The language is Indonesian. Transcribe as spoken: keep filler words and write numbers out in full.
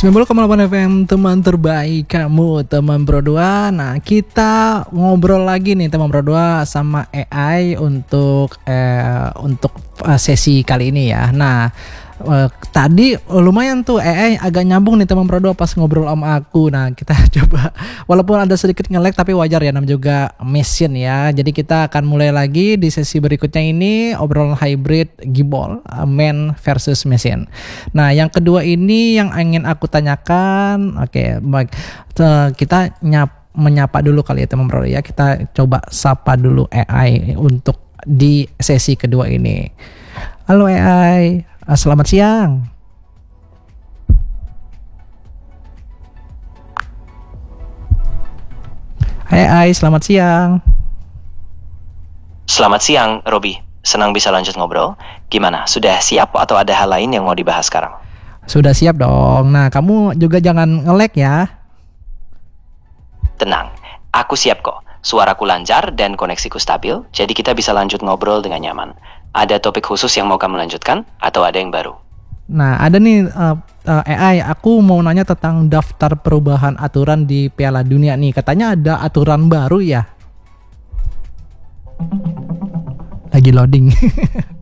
sembilan puluh koma delapan F M, teman terbaik kamu, teman Bro dua. Nah, kita ngobrol lagi nih teman Bro dua sama A I untuk eh, untuk eh, sesi kali ini ya. Nah, eh, tadi lumayan tuh A I agak nyambung nih teman Bro dua pas ngobrol sama aku. Nah, kita coba walaupun ada sedikit nge-lag tapi wajar ya, namanya juga mesin ya. Jadi kita akan mulai lagi di sesi berikutnya ini obrolan hybrid Gibol, man versus mesin. Nah, yang kedua ini yang ingin aku tanyakan, oke, okay, baik, kita nyap, menyapa dulu kali ya teman Bro ya. Kita coba sapa dulu A I untuk di sesi kedua ini. Halo A I, selamat siang. Hai A I, selamat siang. Selamat siang, Robi. Senang bisa lanjut ngobrol. Gimana? Sudah siap atau ada hal lain yang mau dibahas sekarang? Sudah siap dong. Nah, kamu juga jangan nge-lag ya. Tenang, aku siap kok. Suaraku lancar dan koneksiku stabil, jadi kita bisa lanjut ngobrol dengan nyaman. Ada topik khusus yang mau kamu lanjutkan atau ada yang baru? Nah, ada nih uh, uh, A I, aku mau nanya tentang daftar perubahan aturan di Piala Dunia nih. Katanya ada aturan baru ya. Lagi loading.